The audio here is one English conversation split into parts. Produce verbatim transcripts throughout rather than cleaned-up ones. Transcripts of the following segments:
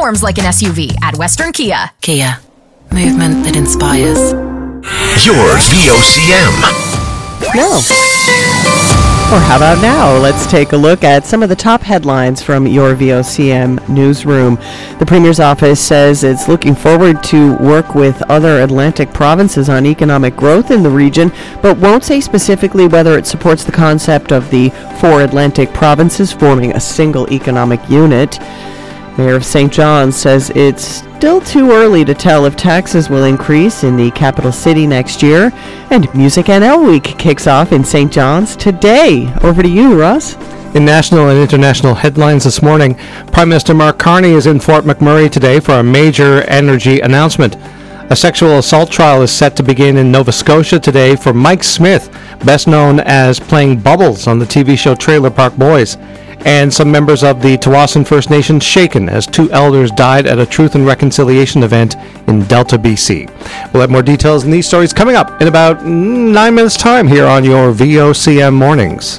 performs like an S U V at Western Kia. Kia. Movement that inspires. Your V O C M. No. Or how about now? Let's take a look at some of the top headlines from your V O C M newsroom. The Premier's office says it's looking forward to work with other Atlantic provinces on economic growth in the region, but won't say specifically whether it supports the concept of the four Atlantic provinces forming a single economic unit. Mayor of Saint John's says it's still too early to tell if taxes will increase in the capital city next year. And Music N L Week kicks off in Saint John's today. Over to you, Russ. In national and international headlines this morning, Prime Minister Mark Carney is in Fort McMurray today for a major energy announcement. A sexual assault trial is set to begin in Nova Scotia today for Mike Smith, best known as playing Bubbles on the T V show Trailer Park Boys. And some members of the Tawasin First Nation shaken as two elders died at a Truth and Reconciliation event in Delta, B C. We'll have more details in these stories coming up in about nine minutes' time here on your V O C M Mornings.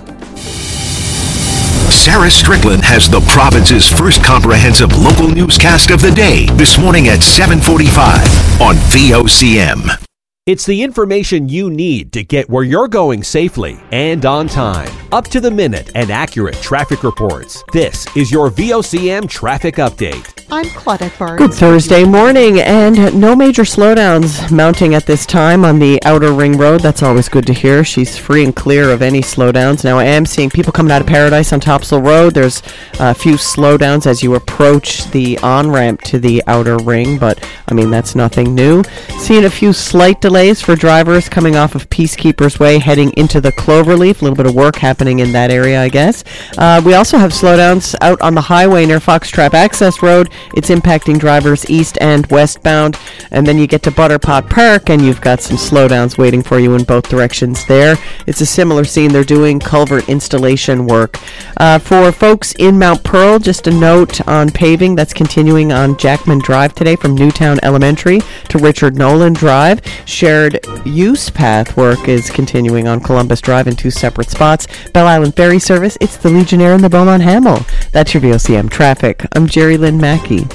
Sarah Strickland has the province's first comprehensive local newscast of the day this morning at seven forty-five on V O C M. It's the information you need to get where you're going safely and on time. Up to the minute and accurate traffic reports. This is your V O C M Traffic Update. I'm Claudette Barnes. Good Thursday morning, and no major slowdowns mounting at this time on the Outer Ring Road. That's always good to hear. She's free and clear of any slowdowns. Now, I am seeing people coming out of Paradise on Topsail Road. There's a few slowdowns as you approach the on-ramp to the Outer Ring, but, I mean, that's nothing new. Seeing a few slight delays for drivers coming off of Peacekeepers Way heading into the Cloverleaf. A little bit of work happening in that area, I guess. Uh, we also have slowdowns out on the highway near Foxtrap Access Road. It's impacting drivers east and westbound. And then you get to Butterpot Park, and you've got some slowdowns waiting for you in both directions there. It's a similar scene. They're doing culvert installation work. Uh, for folks in Mount Pearl, just a note on paving that's continuing on Jackman Drive today from Newtown Elementary to Richard Nolan Drive. Shared use path work is continuing on Columbus Drive in two separate spots. Bell Island Ferry Service, it's the Legionnaire and the Beaumont Hamel. That's your V O C M traffic. I'm Jerry Lynn Mackey.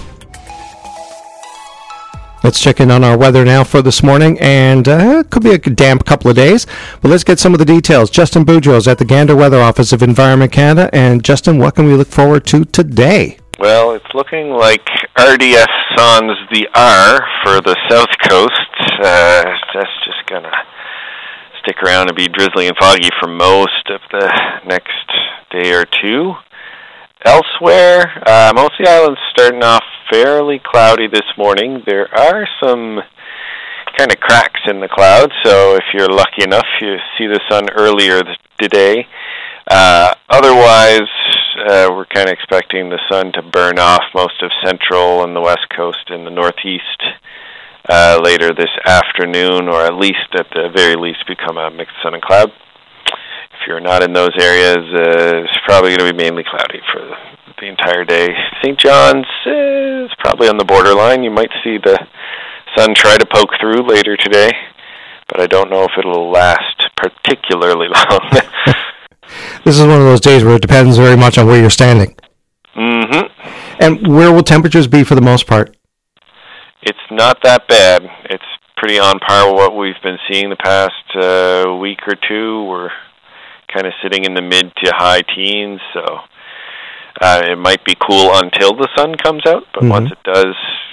Let's check in on our weather now for this morning, and uh, it could be a damp couple of days, but let's get some of the details. Justin Boudreau is at the Gander Weather Office of Environment Canada, and Justin, what can we look forward to today? Well, it's looking like R D S sans the R for the south coast. Uh, that's just going to stick around and be drizzly and foggy for most of the next day or two. Elsewhere, uh, most of the islands starting off fairly cloudy this morning. There are some kind of cracks in the clouds, so if you're lucky enough, you see the sun earlier today. Uh, otherwise, uh, we're kind of expecting the sun to burn off most of central and the west coast and the northeast uh, later this afternoon, or at least at the very least become a mixed sun and cloud. If you're not in those areas, uh, it's probably going to be mainly cloudy for the, the entire day. Saint John's is probably on the borderline. You might see the sun try to poke through later today, but I don't know if it'll last particularly long. This is one of those days where it depends very much on where you're standing. Mm-hmm. And where will temperatures be for the most part? It's not that bad. It's pretty on par with what we've been seeing the past uh, week or two. We're kind of sitting in the mid to high teens, so uh, it might be cool until the sun comes out, but mm-hmm. once it does,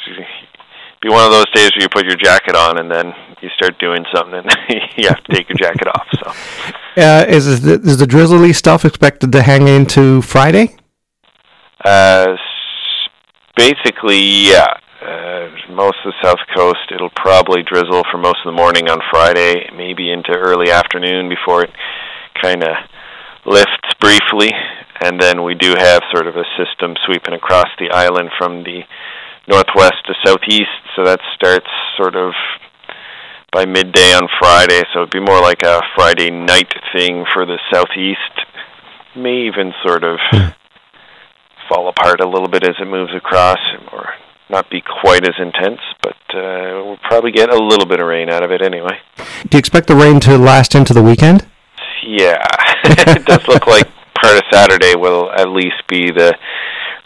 be one of those days where you put your jacket on and then you start doing something and you have to take your jacket off. So, uh, is, is, the, is the drizzly stuff expected to hang into Friday? Uh, basically, yeah. Uh, most of the south coast, it'll probably drizzle for most of the morning on Friday, maybe into early afternoon before it kind of lifts briefly. And then we do have sort of a system sweeping across the island from the northwest to southeast, so that starts sort of by midday on Friday, so it'd be more like a Friday night thing for the southeast. May even sort of fall apart a little bit as it moves across, or not be quite as intense, but uh, we'll probably get a little bit of rain out of it anyway. Do you expect the rain to last into the weekend? Yeah, it does look like part of Saturday will at least be the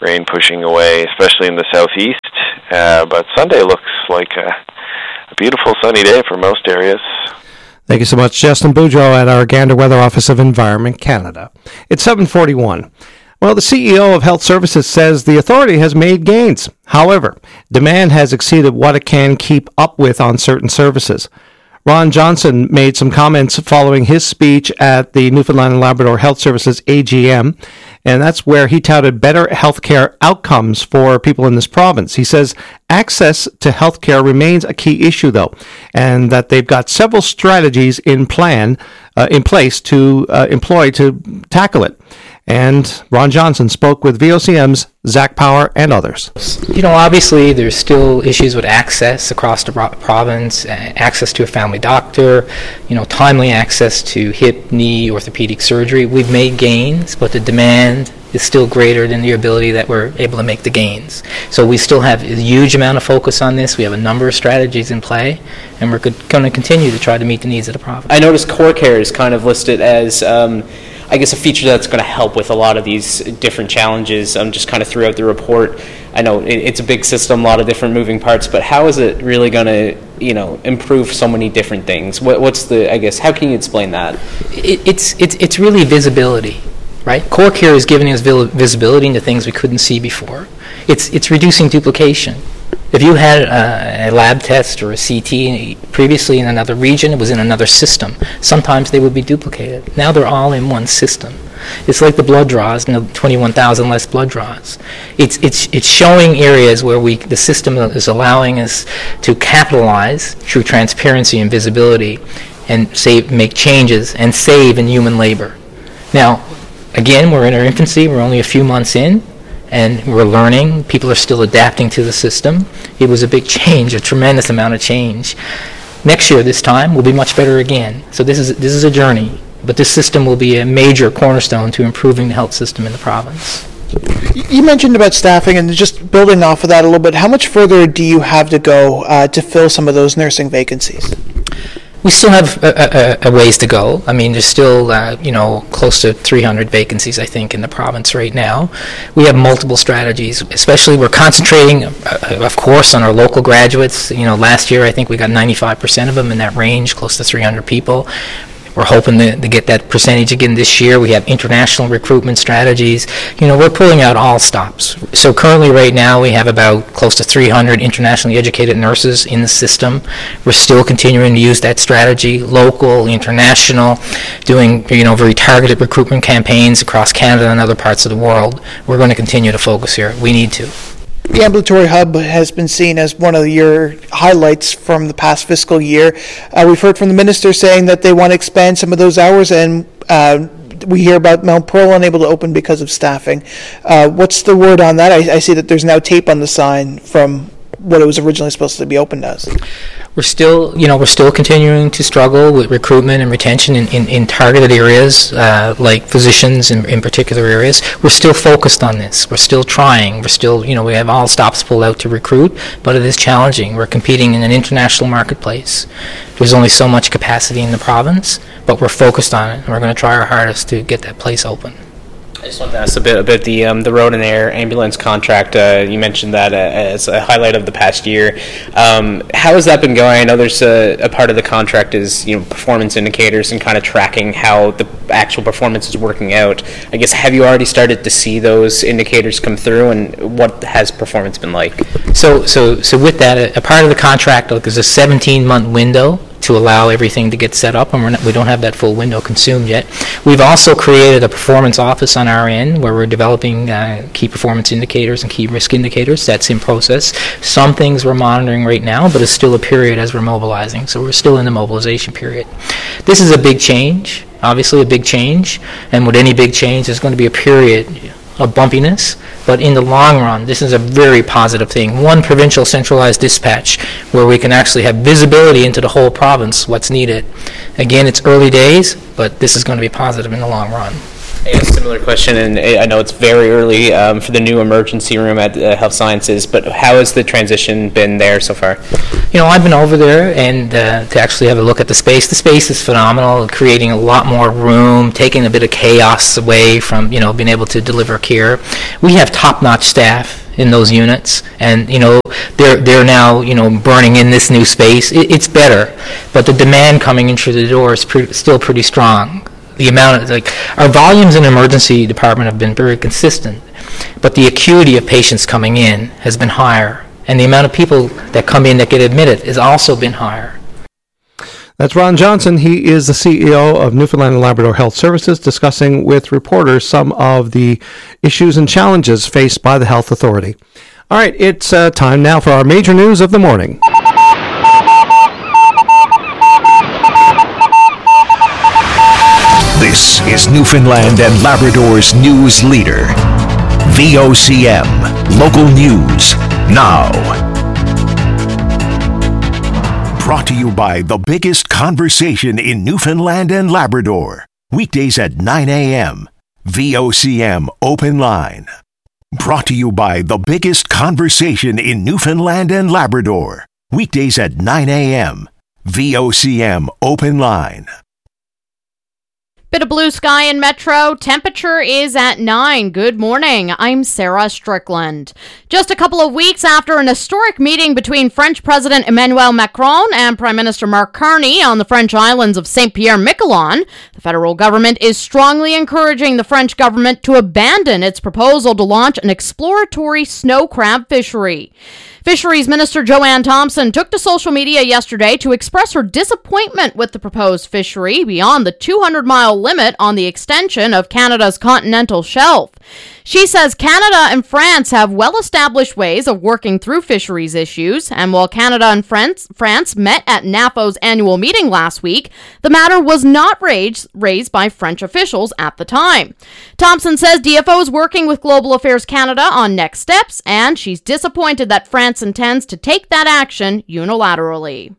rain pushing away, especially in the southeast. Uh, but Sunday looks like a, a beautiful sunny day for most areas. Thank you so much, Justin Boudreau at our Gander Weather Office of Environment Canada. It's seven forty-one. Well, the C E O of Health Services says the authority has made gains. However, demand has exceeded what it can keep up with on certain services. Ron Johnson made some comments following his speech at the Newfoundland and Labrador Health Services A G M, and that's where he touted better healthcare outcomes for people in this province. He says access to healthcare remains a key issue, though, and that they've got several strategies in plan, uh, in place to uh, employ to tackle it. And Ron Johnson spoke with V O C M's Zach Power and others. You know, obviously there's still issues with access across the province, access to a family doctor, you know, timely access to hip, knee, orthopedic surgery. We've made gains, but the demand is still greater than the ability that we're able to make the gains. So we still have a huge amount of focus on this. We have a number of strategies in play, and we're going to continue to try to meet the needs of the province. I noticed Core Care is kind of listed as um, I guess a feature that's going to help with a lot of these different challenges, um, just kind of throughout the report. I know it, it's a big system, a lot of different moving parts, but how is it really going to, you know, improve so many different things? What, what's the, I guess, how can you explain that? It, it's, it's, it's really visibility, right? Core Care is giving us visibility into things we couldn't see before. It's, it's reducing duplication. If you had a, a lab test or a C T previously in another region, it was in another system. Sometimes they would be duplicated. Now they're all in one system. It's like the blood draws, you know, twenty-one thousand less blood draws. It's, it's, it's showing areas where we, the system is allowing us to capitalize through transparency and visibility and save, make changes and save in human labor. Now, again, we're in our infancy. We're only a few months in. And we're learning. People are still adapting to the system. It was a big change, a tremendous amount of change. Next year, this time, will be much better again. So this is this is a journey, but this system will be a major cornerstone to improving the health system in the province. You mentioned about staffing, and just building off of that a little bit, how much further do you have to go uh, to fill some of those nursing vacancies? We still have a, a, a ways to go. I mean, there's still, uh, you know, close to three hundred vacancies, I think, in the province right now. We have multiple strategies, especially we're concentrating, uh, of course, on our local graduates. You know, last year, I think we got ninety-five percent of them in that range, close to three hundred people. We're hoping to, to get that percentage again this year. We have international recruitment strategies. You know, we're pulling out all stops. So currently right now we have about close to three hundred internationally educated nurses in the system. We're still continuing to use that strategy, local, international, doing, you know, very targeted recruitment campaigns across Canada and other parts of the world. We're going to continue to focus here. We need to. The ambulatory hub has been seen as one of your highlights from the past fiscal year. Uh, we've heard from the minister saying that they want to expand some of those hours, and uh, we hear about Mount Pearl unable to open because of staffing. Uh, what's the word on that? I, I see that there's now tape on the sign from what it was originally supposed to be opened as. We're still, you know, we're still continuing to struggle with recruitment and retention in, in, in targeted areas, uh, like physicians in, in particular areas. We're still focused on this. We're still trying. We're still, you know, we have all stops pulled out to recruit, but it is challenging. We're competing in an international marketplace. There's only so much capacity in the province, but we're focused on it, and we're going to try our hardest to get that place open. I just wanted to ask a bit about the um, the road and air ambulance contract. Uh, you mentioned that uh, as a highlight of the past year. Um, how has that been going? I know there's a, a part of the contract is, you know, performance indicators and kind of tracking how the actual performance is working out. I guess, have you already started to see those indicators come through, and what has performance been like? So, so, so with that, a, a part of the contract, like, there's a seventeen-month window to allow everything to get set up, and we're not, we don't have that full window consumed yet. We've also created a performance office on our end where we're developing uh, key performance indicators and key risk indicators. That's in process. Some things we're monitoring right now, but it's still a period as we're mobilizing, so we're still in the mobilization period. This is a big change, obviously a big change, and with any big change there's going to be a period of bumpiness, but in the long run, this is a very positive thing. One provincial centralized dispatch where we can actually have visibility into the whole province, what's needed. Again, it's early days, but this is going to be positive in the long run. A similar question, and I know it's very early um, for the new emergency room at uh, Health Sciences, but how has the transition been there so far? You know, I've been over there and uh, to actually have a look at the space. The space is phenomenal, creating a lot more room, taking a bit of chaos away from, you know, being able to deliver care. We have top-notch staff in those units, and you know they're they're now you know burning in this new space. It, it's better, but the demand coming in through the door is pre- still pretty strong. The amount of, like, our volumes in the emergency department have been very consistent, but the acuity of patients coming in has been higher, and the amount of people that come in that get admitted has also been higher. That's Ron Johnson. He is the C E O of Newfoundland and Labrador Health Services, discussing with reporters some of the issues and challenges faced by the health authority. All right, it's uh, time now for our major news of the morning. This is Newfoundland and Labrador's news leader. V O C M, local news, now. Brought to you by the biggest conversation in Newfoundland and Labrador. Weekdays at nine a.m. V O C M Open Line. Brought to you by the biggest conversation in Newfoundland and Labrador. Weekdays at nine a.m. V O C M Open Line. Bit of blue sky in Metro. Temperature is at nine. Good morning. I'm Sarah Strickland. Just a couple of weeks after an historic meeting between French President Emmanuel Macron and Prime Minister Mark Carney on the French islands of Saint-Pierre-Miquelon, the federal government is strongly encouraging the French government to abandon its proposal to launch an exploratory snow crab fishery. Fisheries Minister Joanne Thompson took to social media yesterday to express her disappointment with the proposed fishery beyond the two hundred mile limit on the extension of Canada's continental shelf. She says Canada and France have well-established ways of working through fisheries issues, and while Canada and France, France met at NAFO's annual meeting last week, the matter was not raised, raised by French officials at the time. Thompson says D F O is working with Global Affairs Canada on next steps, and she's disappointed that France intends to take that action unilaterally.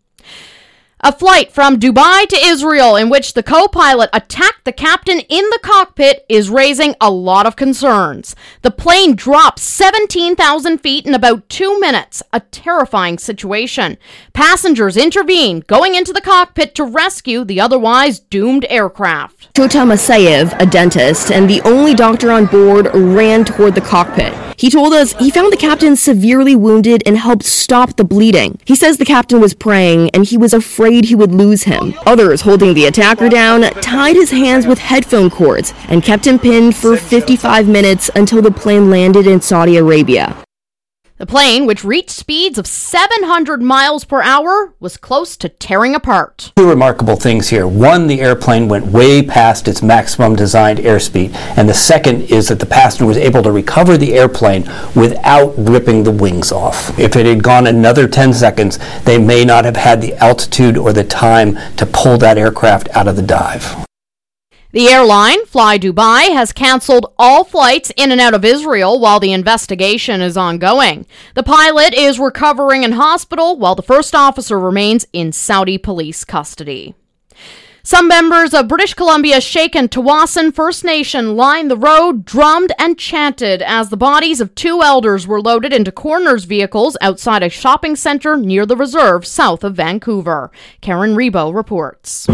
A flight from Dubai to Israel in which the co-pilot attacked the captain in the cockpit is raising a lot of concerns. The plane dropped seventeen thousand feet in about two minutes, a terrifying situation. Passengers intervened, going into the cockpit to rescue the otherwise doomed aircraft. Totam Asayev, a dentist and the only doctor on board, ran toward the cockpit. He told us he found the captain severely wounded and helped stop the bleeding. He says the captain was praying and he was afraid he would lose him. Others holding the attacker down tied his hands with headphone cords and kept him pinned for fifty-five minutes until the plane landed in Saudi Arabia. The plane, which reached speeds of seven hundred miles per hour, was close to tearing apart. Two remarkable things here. One, the airplane went way past its maximum designed airspeed. And the second is that the passenger was able to recover the airplane without ripping the wings off. If it had gone another ten seconds, they may not have had the altitude or the time to pull that aircraft out of the dive. The airline, Fly Dubai, has canceled all flights in and out of Israel while the investigation is ongoing. The pilot is recovering in hospital while the first officer remains in Saudi police custody. Some members of British Columbia's Shaken Tawasin First Nation lined the road, drummed and chanted as the bodies of two elders were loaded into coroner's vehicles outside a shopping center near the reserve south of Vancouver. Karen Rebo reports.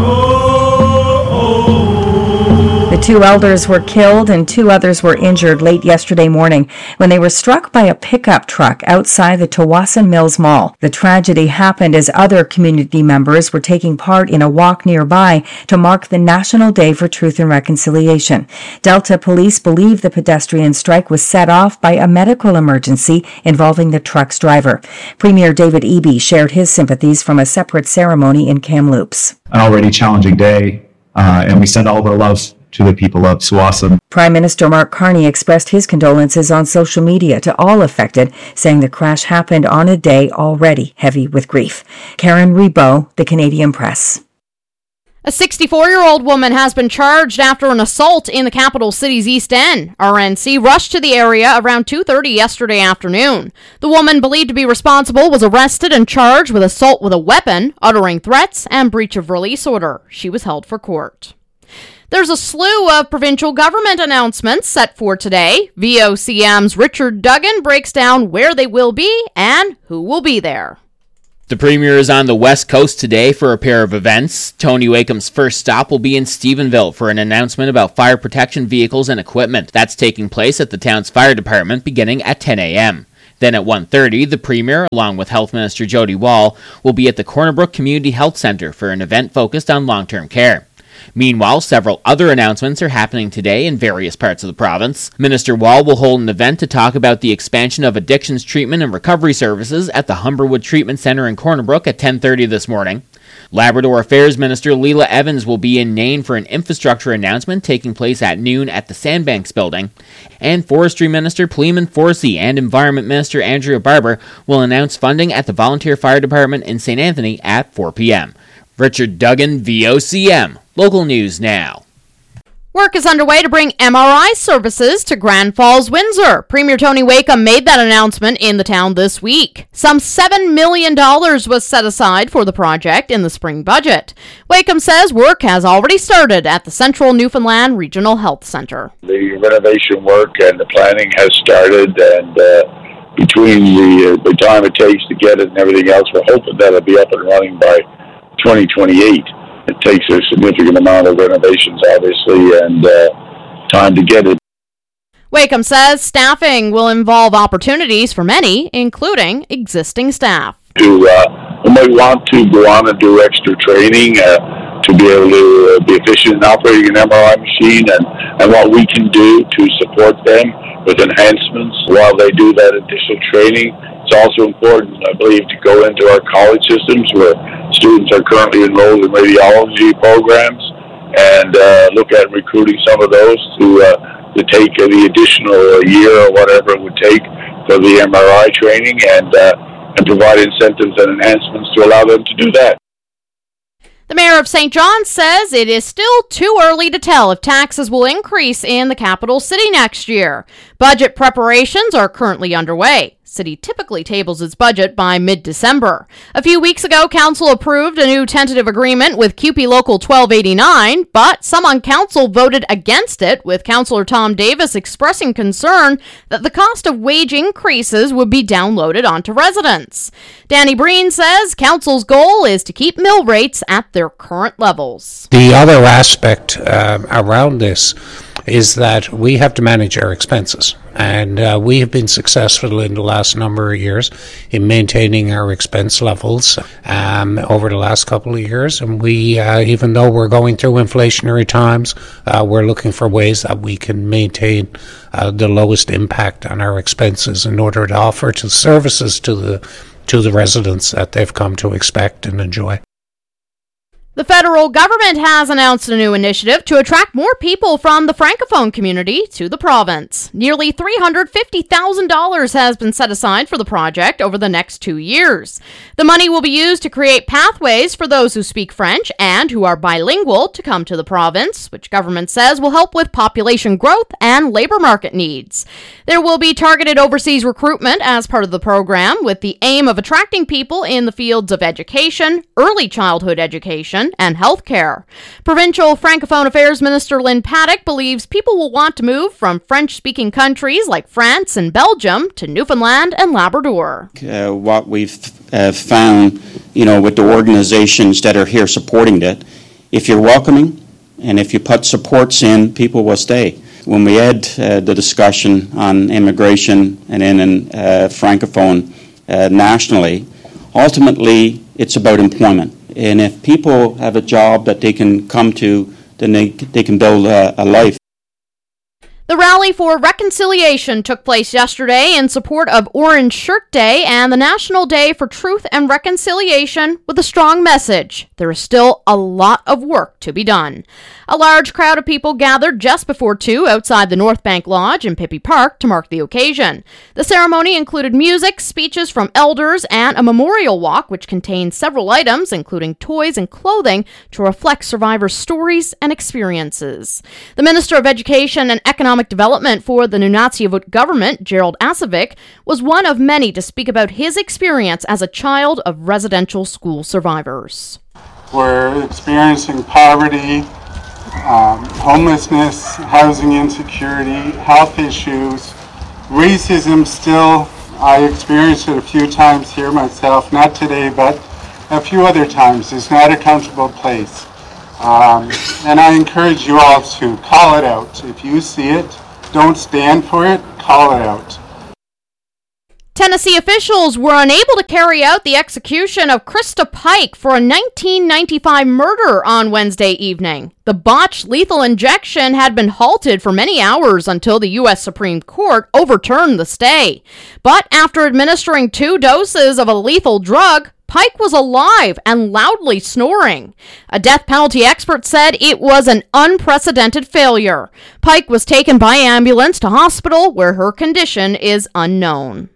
The two elders were killed and two others were injured late yesterday morning when they were struck by a pickup truck outside the Tawasin Mills Mall. The tragedy happened as other community members were taking part in a walk nearby to mark the National Day for Truth and Reconciliation. Delta police believe the pedestrian strike was set off by a medical emergency involving the truck's driver. Premier David Eby shared his sympathies from a separate ceremony in Kamloops. An already challenging day, uh, and we send all of our love to the people of Tsawwassen. Prime Minister Mark Carney expressed his condolences on social media to all affected, saying the crash happened on a day already heavy with grief. Karen Rebo, The Canadian Press. A sixty-four-year-old woman has been charged after an assault in the capital city's East End. R N C rushed to the area around two thirty yesterday afternoon. The woman believed to be responsible was arrested and charged with assault with a weapon, uttering threats, and breach of release order. She was held for court. There's a slew of provincial government announcements set for today. V O C M's Richard Duggan breaks down where they will be and who will be there. The Premier is on the West Coast today for a pair of events. Tony Wakeham's first stop will be in Stephenville for an announcement about fire protection vehicles and equipment. That's taking place at the town's fire department beginning at ten a.m. Then at one thirty, the Premier, along with Health Minister Jody Wall, will be at the Corner Brook Community Health Centre for an event focused on long-term care. Meanwhile, several other announcements are happening today in various parts of the province. Minister Wall will hold an event to talk about the expansion of addictions treatment and recovery services at the Humberwood Treatment Centre in Corner Brook at ten thirty this morning. Labrador Affairs Minister Leela Evans will be in Nain for an infrastructure announcement taking place at noon at the Sandbanks building. And Forestry Minister Pleeman Forsey and Environment Minister Andrea Barber will announce funding at the Volunteer Fire Department in Saint Anthony at four p.m. Richard Duggan, V O C M. Local News Now. Work is underway to bring M R I services to Grand Falls, Windsor. Premier Tony Wakeham made that announcement in the town this week. Some seven million dollars was set aside for the project in the spring budget. Wakeham says work has already started at the Central Newfoundland Regional Health Centre. The renovation work and the planning has started, and uh, between the, uh, the time it takes to get it and everything else, we're hoping that it'll be up and running by twenty twenty-eight. It takes a significant amount of renovations, obviously, and uh, time to get it. Wakeham says staffing will involve opportunities for many, including existing staff. To, uh, we might want to go on and do extra training uh, to be able to uh, be efficient in operating an M R I machine, and, and what we can do to support them with enhancements while they do that additional training. It's also important, I believe, to go into our college systems where students are currently enrolled in radiology programs and uh, look at recruiting some of those to uh, to take uh, the additional year or whatever it would take for the M R I training, and uh, and provide incentives and enhancements to allow them to do that. The mayor of Saint John says it is still too early to tell if taxes will increase in the capital city next year. Budget preparations are currently underway. City typically tables its budget by mid-December. A few weeks ago, council approved a new tentative agreement with C U P E Local twelve eighty-nine, but some on council voted against it, with Councillor Tom Davis expressing concern that the cost of wage increases would be downloaded onto residents. Danny Breen says council's goal is to keep mill rates at their current levels. The other aspect uh, around this is that we have to manage our expenses, and uh, we have been successful in the last number of years in maintaining our expense levels um, over the last couple of years, and we, uh, even though we're going through inflationary times, uh, we're looking for ways that we can maintain uh, the lowest impact on our expenses in order to offer to services to the to the residents that they've come to expect and enjoy. The federal government has announced a new initiative to attract more people from the Francophone community to the province. Nearly three hundred fifty thousand dollars has been set aside for the project over the next two years. The money will be used to create pathways for those who speak French and who are bilingual to come to the province, which government says will help with population growth and labor market needs. There will be targeted overseas recruitment as part of the program, with the aim of attracting people in the fields of education, early childhood education, and healthcare. Provincial Francophone Affairs Minister Lynn Paddock believes people will want to move from French-speaking countries like France and Belgium to Newfoundland and Labrador. Uh, what we've uh, found, you know, with the organizations that are here supporting it, if you're welcoming and if you put supports in, people will stay. When we had uh, the discussion on immigration and then in uh, Francophone uh, nationally, ultimately it's about employment. And if people have a job that they can come to, then they, they can build a, a life. The Rally for Reconciliation took place yesterday in support of Orange Shirt Day and the National Day for Truth and Reconciliation, with a strong message: there is still a lot of work to be done. A large crowd of people gathered just before two outside the North Bank Lodge in Pippi Park to mark the occasion. The ceremony included music, speeches from elders, and a memorial walk which contained several items, including toys and clothing, to reflect survivors' stories and experiences. The Minister of Education and Economic Development for the Nunatsiavut government, Gerald Asavic, was one of many to speak about his experience as a child of residential school survivors. We're experiencing poverty um, homelessness, housing insecurity, health issues, racism still. I experienced it a few times here myself, not today, but a few other times. It's not a comfortable place. Um, and I encourage you all to call it out. If you see it, don't stand for it, call it out. Tennessee officials were unable to carry out the execution of Krista Pike for a nineteen ninety-five murder on Wednesday evening. The botched lethal injection had been halted for many hours until the U S Supreme Court overturned the stay. But after administering two doses of a lethal drug, Pike was alive and loudly snoring. A death penalty expert said it was an unprecedented failure. Pike was taken by ambulance to hospital where her condition is unknown.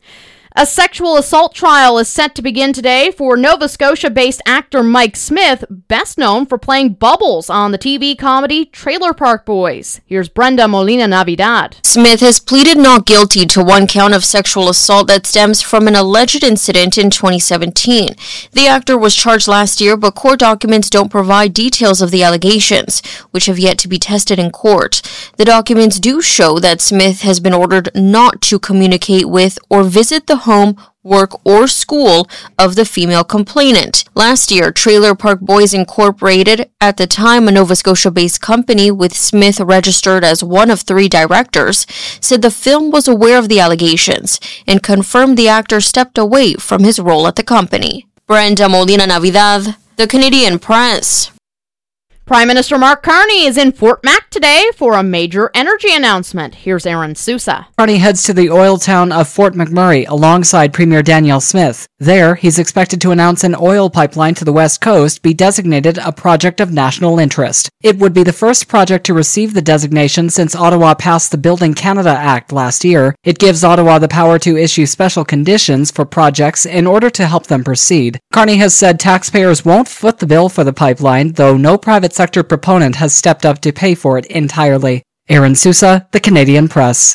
A sexual assault trial is set to begin today for Nova Scotia-based actor Mike Smith, best known for playing Bubbles on the T V comedy Trailer Park Boys. Here's Brenda Molina-Navidad. Smith has pleaded not guilty to one count of sexual assault that stems from an alleged incident in twenty seventeen. The actor was charged last year, but court documents don't provide details of the allegations, which have yet to be tested in court. The documents do show that Smith has been ordered not to communicate with or visit the home, work, or school of the female complainant. Last year, Trailer Park Boys Incorporated, at the time a Nova Scotia-based company with Smith registered as one of three directors, said the film was aware of the allegations and confirmed the actor stepped away from his role at the company. Brenda Molina-Navidad, The Canadian Press. Prime Minister Mark Carney is in Fort Mac today for a major energy announcement. Here's Aaron Sousa. Carney heads to the oil town of Fort McMurray alongside Premier Danielle Smith. There, he's expected to announce an oil pipeline to the west coast be designated a project of national interest. It would be the first project to receive the designation since Ottawa passed the Building Canada Act last year. It gives Ottawa the power to issue special conditions for projects in order to help them proceed. Carney has said taxpayers won't foot the bill for the pipeline, though no private sector proponent has stepped up to pay for it entirely. Aaron Sousa, The Canadian Press.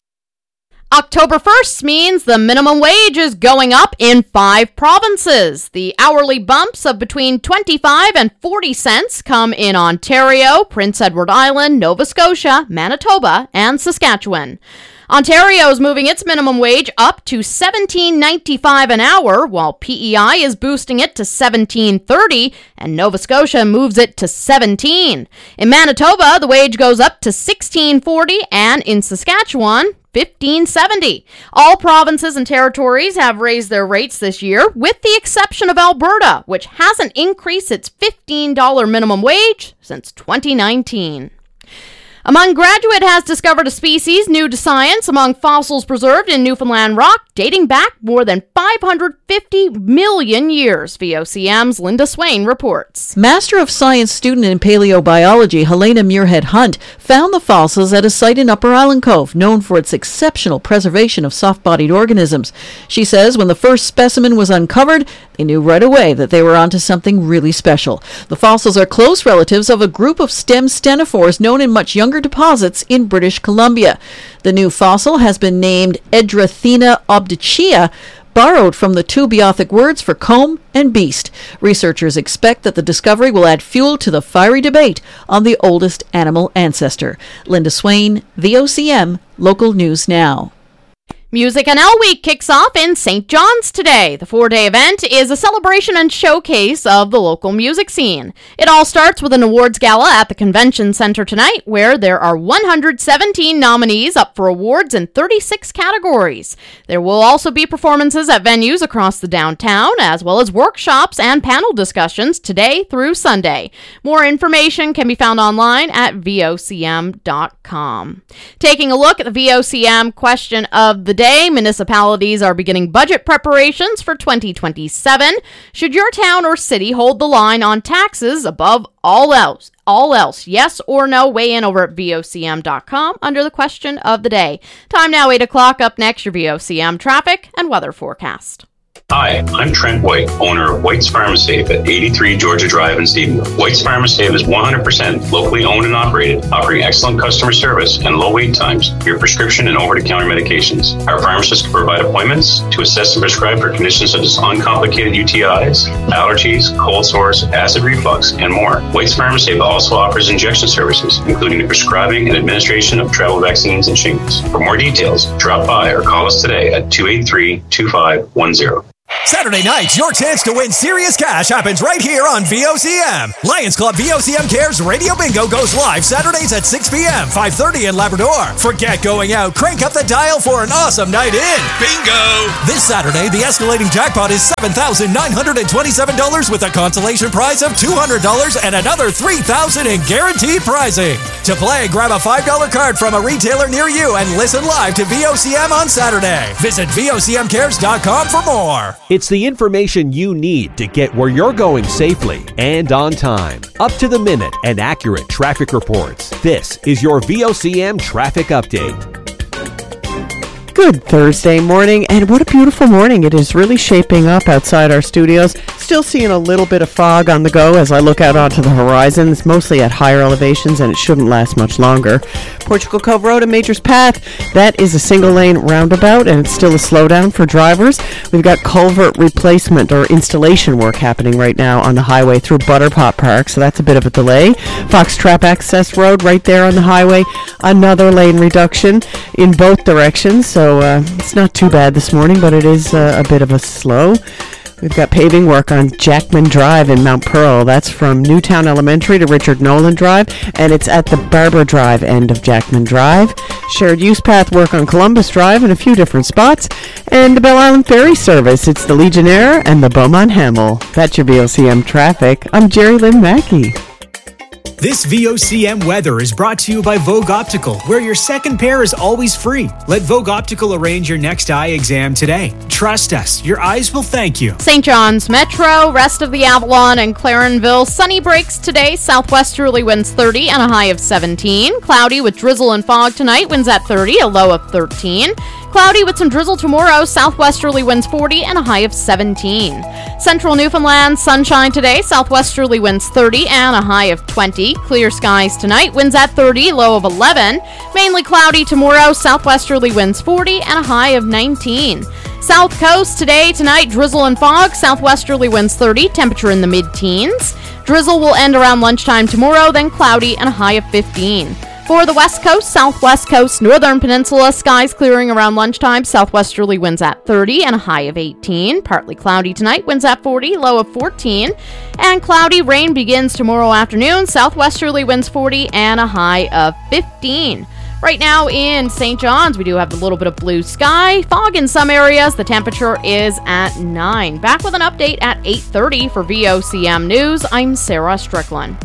October first means the minimum wage is going up in five provinces. The hourly bumps of between twenty-five and forty cents come in Ontario, Prince Edward Island, Nova Scotia, Manitoba, and Saskatchewan. Ontario is moving its minimum wage up to seventeen ninety-five an hour, while P E I is boosting it to seventeen thirty, and Nova Scotia moves it to seventeen. In Manitoba, the wage goes up to sixteen forty, and in Saskatchewan, fifteen seventy. All provinces and territories have raised their rates this year, with the exception of Alberta, which hasn't increased its fifteen dollars minimum wage since twenty nineteen. Among Graduate has discovered a species new to science among fossils preserved in Newfoundland rock dating back more than five hundred fifty million years. V O C M's Linda Swain reports. Master of Science student in paleobiology Helena Muirhead Hunt found the fossils at a site in Upper Island Cove, known for its exceptional preservation of soft-bodied organisms. She says when the first specimen was uncovered, they knew right away that they were onto something really special. The fossils are close relatives of a group of stem stenophores known in much younger deposits in British Columbia. The new fossil has been named Edrathena obdichia, borrowed from the two Beothic words for comb and beast. Researchers expect that the discovery will add fuel to the fiery debate on the oldest animal ancestor. Linda Swain, V O C M, Local News Now. Music N L Week kicks off in Saint John's today. The four-day event is a celebration and showcase of the local music scene. It all starts with an awards gala at the Convention Center tonight, where there are one hundred seventeen nominees up for awards in thirty-six categories. There will also be performances at venues across the downtown, as well as workshops and panel discussions today through Sunday. More information can be found online at V O C M dot com. Taking a look at the V O C M question of the day, municipalities are beginning budget preparations for twenty twenty-seven. Should your town or city hold the line on taxes above all else? All else, yes or no? Weigh in over at V O C M dot com under the question of the day. Time now, eight o'clock. Up next, your V O C M traffic and weather forecast. Hi, I'm Trent White, owner of White's Pharmasafe at eighty-three Georgia Drive in Stephenville. White's Pharmasafe is one hundred percent locally owned and operated, offering excellent customer service and low wait times for your prescription and over-the-counter medications. Our pharmacists can provide appointments to assess and prescribe for conditions such as uncomplicated U T Is, allergies, cold sores, acid reflux, and more. White's Pharmasafe also offers injection services, including the prescribing and administration of travel vaccines and shingles. For more details, drop by or call us today at two eight three, two five one zero. Saturday night, your chance to win serious cash happens right here on V O C M. Lions Club V O C M Cares Radio Bingo goes live Saturdays at six p.m., five thirty in Labrador. Forget going out. Crank up the dial for an awesome night in. Bingo! This Saturday, the escalating jackpot is seven thousand nine hundred twenty-seven dollars with a consolation prize of two hundred dollars and another three thousand dollars in guaranteed prizing. To play, grab a five dollar card from a retailer near you and listen live to V O C M on Saturday. Visit V O C M cares dot com for more. It's the information you need to get where you're going safely and on time. Up to the minute and accurate traffic reports. This is your V O C M Traffic Update. Good Thursday morning, and what a beautiful morning. It is really shaping up outside our studios. Still seeing a little bit of fog on the go as I look out onto the horizon. It's mostly at higher elevations, and it shouldn't last much longer. Portugal Cove Road and Majors Path, that is a single-lane roundabout, and it's still a slowdown for drivers. We've got culvert replacement or installation work happening right now on the highway through Butterpot Park, so that's a bit of a delay. Fox Trap Access Road right there on the highway, another lane reduction in both directions, so So uh, it's not too bad this morning, but it is uh, a bit of a slow. We've got paving work on Jackman Drive in Mount Pearl. That's from Newtown Elementary to Richard Nolan Drive, and it's at the Barber Drive end of Jackman Drive. Shared use path work on Columbus Drive in a few different spots. And the Belle Island Ferry Service. It's the Legionnaire and the Beaumont Hamel. That's your V O C M traffic. I'm Jerry Lynn Mackey. This V O C M weather is brought to you by Vogue Optical, where your second pair is always free. Let Vogue Optical arrange your next eye exam today. Trust us, your eyes will thank you. Saint John's Metro, rest of the Avalon and Clarenville. Sunny breaks today, southwesterly winds thirty and a high of seventeen. Cloudy with drizzle and fog tonight, winds at thirty, a low of thirteen. Cloudy with some drizzle tomorrow, southwesterly winds forty and a high of seventeen. Central Newfoundland, sunshine today, southwesterly winds thirty and a high of twenty. Clear skies tonight, winds at thirty, low of eleven. Mainly cloudy tomorrow, southwesterly winds forty and a high of nineteen. South Coast today, tonight, drizzle and fog, southwesterly winds thirty, temperature in the mid-teens. Drizzle will end around lunchtime tomorrow, then cloudy and a high of fifteen. For the West Coast, Southwest Coast, Northern Peninsula, skies clearing around lunchtime, southwesterly winds at thirty and a high of eighteen. Partly cloudy tonight, winds at forty, low of fourteen. And cloudy, rain begins tomorrow afternoon, southwesterly winds forty and a high of fifteen. Right now in Saint John's, we do have a little bit of blue sky, fog in some areas. The temperature is at nine. Back with an update at eight thirty for V O C M News. I'm Sarah Strickland.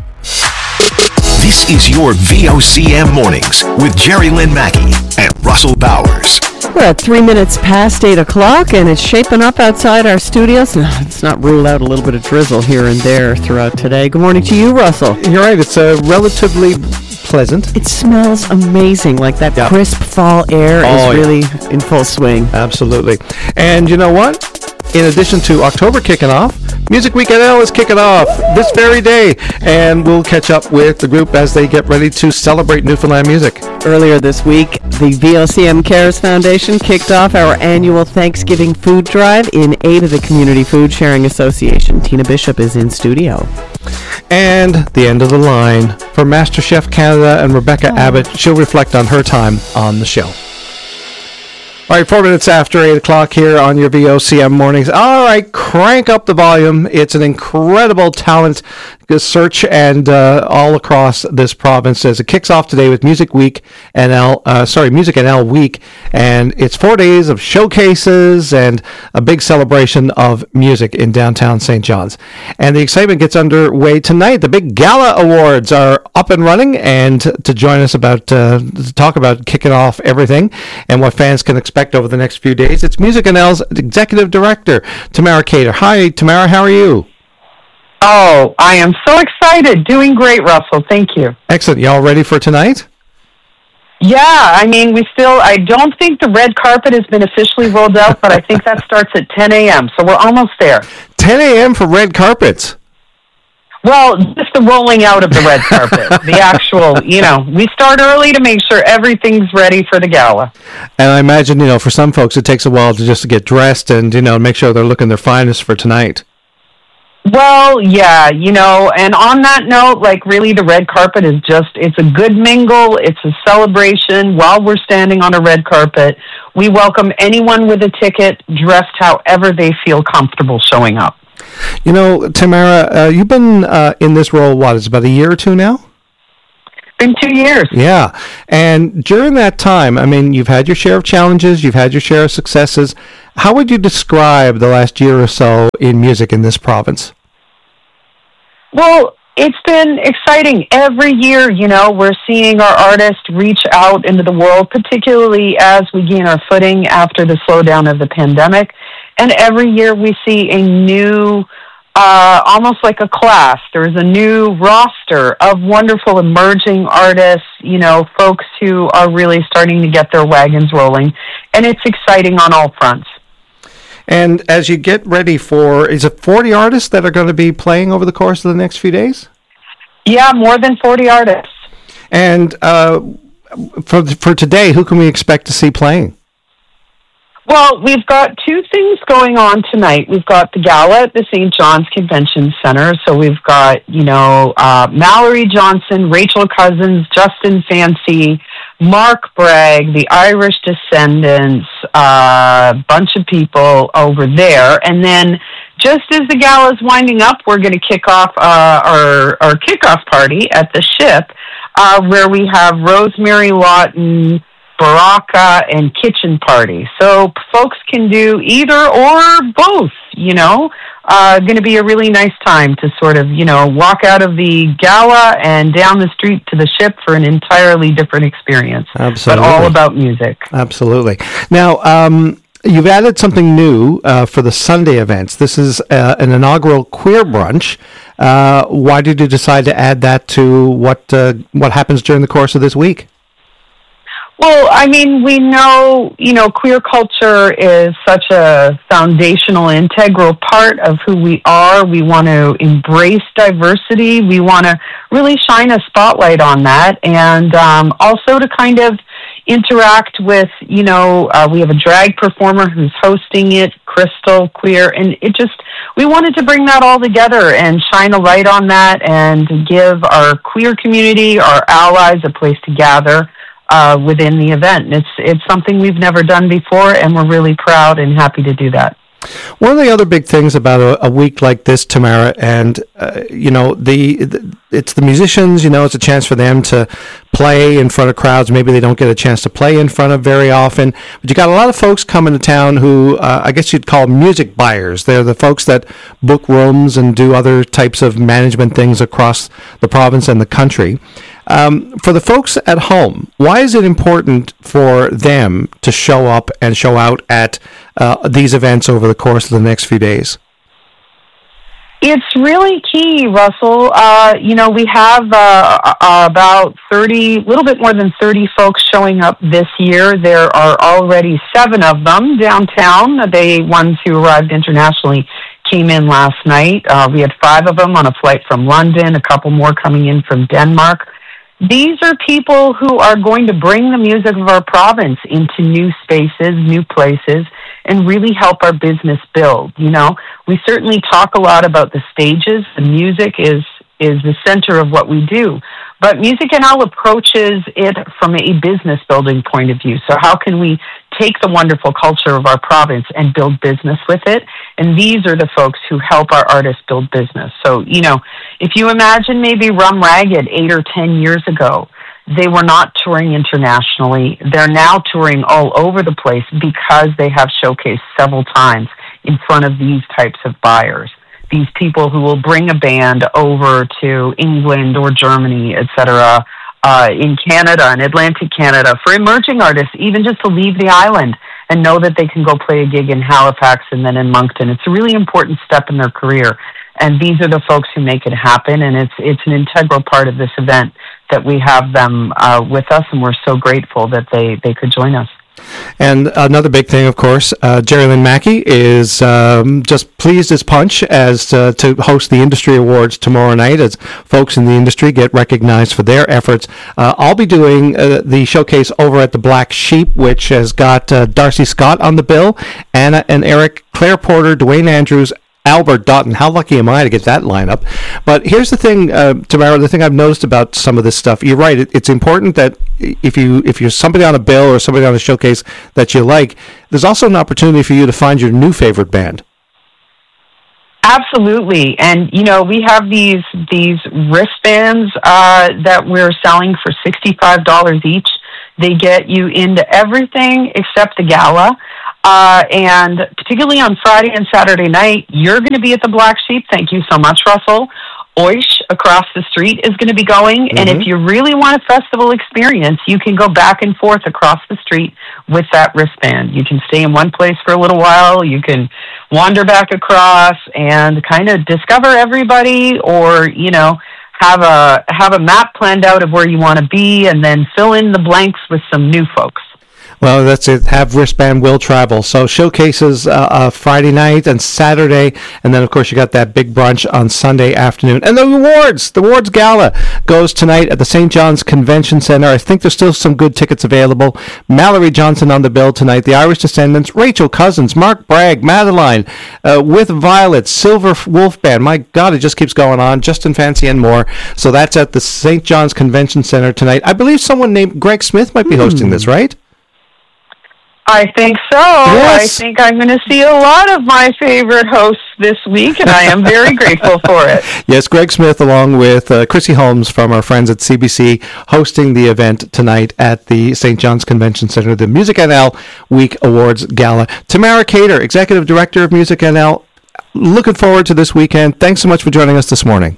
This is your V O C M Mornings with Jerry Lynn Mackey and Russell Bowers. We're at three minutes past eight o'clock, and it's shaping up outside our studios. Let's not rule out a little bit of drizzle here and there throughout today. Good morning to you, Russell. You're right. It's uh, relatively pleasant. It smells amazing. Like that yep. crisp fall air oh, is really yeah. in full swing. Absolutely. And you know what? In addition to October kicking off, Music Week at L is kicking off this very day, and we'll catch up with the group as they get ready to celebrate Newfoundland music. Earlier this week, the V O C M Cares Foundation kicked off our annual Thanksgiving food drive in aid of the Community Food Sharing Association. Tina Bishop is in studio. And the end of the line for MasterChef Canada and Rebecca oh. Abbott. She'll reflect on her time on the show. All right, four minutes after eight o'clock here on your V O C M mornings. All right, crank up the volume. It's an incredible talent search and uh, all across this province as it kicks off today with Music Week and L. Uh, sorry, Music and L Week, and it's four days of showcases and a big celebration of music in downtown Saint John's. And the excitement gets underway tonight. The big gala awards are up and running, and to join us about uh, to talk about kicking off everything and what fans can expect over the next few days, it's Music and L's executive director, Tamara Cater. Hi, Tamara. How are you? Oh, I am so excited. Doing great, Russell. Thank you. Excellent. You all ready for tonight? Yeah, I mean, we still, I don't think the red carpet has been officially rolled out, but I think that starts at ten a.m., so we're almost there. ten a.m. for red carpets? Well, just the rolling out of the red carpet. The actual, you know, we start early to make sure everything's ready for the gala. And I imagine, you know, for some folks it takes a while to just to get dressed and, you know, make sure they're looking their finest for tonight. Well, yeah, you know, and on that note, like really the red carpet is just, it's a good mingle, it's a celebration while we're standing on a red carpet. We welcome anyone with a ticket dressed however they feel comfortable showing up. You know, Tamara, uh, you've been uh, in this role, what, it's about a year or two now? Been two years. Yeah. And during that time, I mean, you've had your share of challenges, you've had your share of successes. How would you describe the last year or so in music in this province? Well, it's been exciting. Every year, you know, we're seeing our artists reach out into the world, particularly as we gain our footing after the slowdown of the pandemic. And every year we see a new, uh, almost like a class. There's a new roster of wonderful emerging artists, you know, folks who are really starting to get their wagons rolling. And it's exciting on all fronts. And as you get ready for, is it forty artists that are going to be playing over the course of the next few days? Yeah, more than forty artists. And uh, for for today, who can we expect to see playing? Well, we've got two things going on tonight. We've got the gala at the Saint John's Convention Center. So we've got, you know, uh, Mallory Johnson, Rachel Cousins, Justin Fancy, Mark Bragg, the Irish Descendants, a uh, bunch of people over there. And then just as the gala is winding up, we're going to kick off uh, our, our kickoff party at the Ship, uh, where we have Rosemary Lawton, Baraka, and Kitchen Party. So folks can do either or both, you know. Uh, going to be a really nice time to sort of, you know, walk out of the gala and down the street to the Ship for an entirely different experience. Absolutely. But all about music. Absolutely. Now, um, you've added something new uh, for the Sunday events. This is uh, an inaugural queer brunch. Uh, why did you decide to add that to what uh, what happens during the course of this week? Well, I mean, we know, you know, queer culture is such a foundational, integral part of who we are. We want to embrace diversity. We want to really shine a spotlight on that. And um, also to kind of interact with, you know, uh, we have a drag performer who's hosting it, Crystal Queer, and it just, we wanted to bring that all together and shine a light on that and give our queer community, our allies, a place to gather Uh, within the event. It's it's something we've never done before, and we're really proud and happy to do that. One of the other big things about a, a week like this, Tamara, and uh, you know, the, the it's the musicians. You know, it's a chance for them to play in front of crowds. Maybe they don't get a chance to play in front of very often. But you got a lot of folks coming to town who uh, I guess you'd call music buyers. They're the folks that book rooms and do other types of management things across the province and the country. Um, for the folks at home, why is it important for them to show up and show out at uh, these events over the course of the next few days? It's really key, Russell. Uh, you know, we have uh, uh, about thirty, a little bit more than thirty folks showing up this year. There are already seven of them downtown. The ones who arrived internationally came in last night. Uh, we had five of them on a flight from London, a couple more coming in from Denmark. These are people who are going to bring the music of our province into new spaces, new places, and really help our business build. You know, we certainly talk a lot about the stages. The music is is the center of what we do. But Music N L approaches it from a business building point of view. So how can we take the wonderful culture of our province and build business with it? And these are the folks who help our artists build business. So, you know, if you imagine maybe Rum Ragged eight or ten years ago, they were not touring internationally. They're now touring all over the place because they have showcased several times in front of these types of buyers. These people who will bring a band over to England or Germany, et cetera, uh, in Canada, in Atlantic Canada, for emerging artists, even just to leave the island and know that they can go play a gig in Halifax and then in Moncton. It's a really important step in their career. And these are the folks who make it happen, and it's it's an integral part of this event that we have them uh, with us, and we're so grateful that they, they could join us. And another big thing, of course, uh, Jerry Lynn Mackey is um, just pleased as punch as uh, to host the Industry Awards tomorrow night as folks in the industry get recognized for their efforts. Uh, I'll be doing uh, the showcase over at the Black Sheep, which has got uh, Darcy Scott on the bill, Anna and Eric, Claire Porter, Dwayne Andrews, Albert Dutton. How lucky am I to get that lineup? But here's the thing, uh, Tamara, the thing I've noticed about some of this stuff, you're right, it, it's important that if, you, if you're somebody on a bill or somebody on a showcase that you like, there's also an opportunity for you to find your new favorite band. Absolutely. And, you know, we have these these wristbands uh, that we're selling for sixty-five dollars each. They get you into everything except the gala. Uh, and particularly on Friday and Saturday night, you're going to be at the Black Sheep. Thank you so much, Russell. Oish across the street is going to be going. Mm-hmm. And if you really want a festival experience, you can go back and forth across the street with that wristband. You can stay in one place for a little while. You can wander back across and kind of discover everybody, or, you know, have a, have a map planned out of where you want to be and then fill in the blanks with some new folks. Well, that's it. Have wristband will travel. So showcases uh, uh, Friday night and Saturday, and then of course you got that big brunch on Sunday afternoon. And the awards, the awards gala goes tonight at the Saint John's Convention Center. I think there's still some good tickets available. Mallory Johnson on the bill tonight. The Irish Descendants, Rachel Cousins, Mark Bragg, Madeline, uh, with Violet, Silver Wolf Band. My God, it just keeps going on. Justin Fancy and more. So that's at the Saint John's Convention Center tonight. I believe someone named Greg Smith might be mm. hosting this, right? I think so. Yes. I think I'm going to see a lot of my favorite hosts this week, and I am very grateful for it. Yes, Greg Smith, along with uh, Chrissy Holmes from our friends at C B C, hosting the event tonight at the Saint John's Convention Center, the Music N L Week Awards Gala. Tamara Cater, Executive Director of Music N L, looking forward to this weekend. Thanks so much for joining us this morning.